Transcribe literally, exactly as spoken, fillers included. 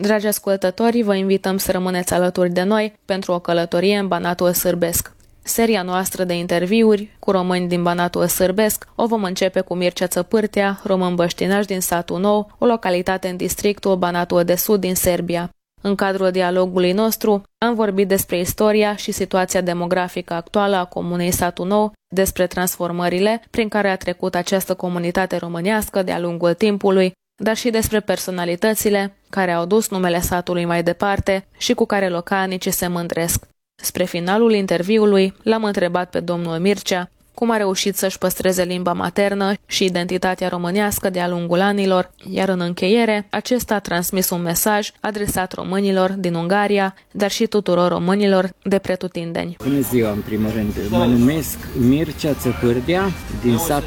Dragi ascultători, vă invităm să rămâneți alături de noi pentru o călătorie în Banatul Sârbesc. Seria noastră de interviuri cu români din Banatul Sârbesc o vom începe cu Mircea Țăpârtea, român băștinaș din Satul Nou, o localitate în districtul Banatul de Sud din Serbia. În cadrul dialogului nostru am vorbit despre istoria și situația demografică actuală a comunei Satul Nou, despre transformările prin care a trecut această comunitate românească de-a lungul timpului, dar și despre personalitățile care au dus numele satului mai departe și cu care localnicii se mândresc. Spre finalul interviului l-am întrebat pe domnul Mircea cum a reușit să-și păstreze limba maternă și identitatea românească de-a lungul anilor, iar în încheiere, acesta a transmis un mesaj adresat românilor din Ungaria, dar și tuturor românilor de pretutindeni. Bună ziua, în primul rând. Mă numesc Mircea Țăpârtea, din satul